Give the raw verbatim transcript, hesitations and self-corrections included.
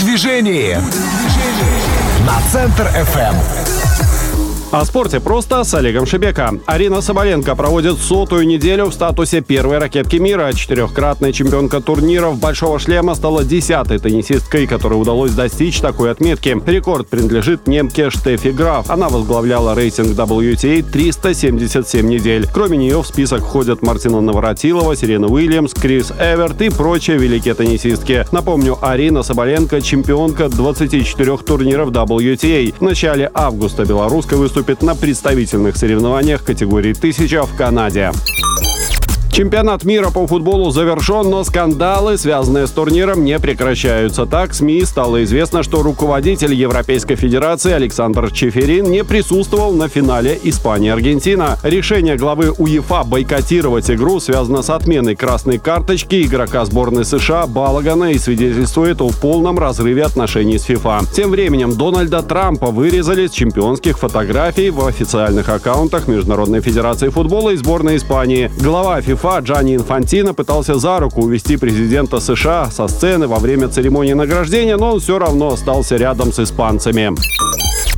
движении» на Центр эф эм. О спорте просто с Олегом Шебека. Арина Соболенко проводит сотую неделю в статусе первой ракетки мира. Четырехкратная чемпионка турниров «Большого шлема» стала десятой теннисисткой, которой удалось достичь такой отметки. Рекорд принадлежит немке Штеффи Граф. Она возглавляла рейтинг дабл ю ти эй триста семьдесят семь недель. Кроме нее в список входят Мартина Навратилова, Серена Уильямс, Крис Эверт и прочие великие теннисистки. Напомню, Арина Соболенко – чемпионка двадцати четырёх турниров дабл ю ти эй. В начале августа белоруска выступила на представительных соревнованиях категории тысяча в Канаде. Чемпионат мира по футболу завершен, но скандалы, связанные с турниром, не прекращаются. Так, СМИ стало известно, что руководитель Европейской Федерации Александр Чеферин не присутствовал на финале Испания-Аргентина. Решение главы УЕФА бойкотировать игру связано с отменой красной карточки игрока сборной США Балагана и свидетельствует о полном разрыве отношений с ФИФА. Тем временем Дональда Трампа вырезали с чемпионских фотографий в официальных аккаунтах Международной Федерации футбола и сборной Испании. Глава ФИФА Джанни Инфантино пытался за руку увести президента США со сцены во время церемонии награждения, но он все равно остался рядом с испанцами.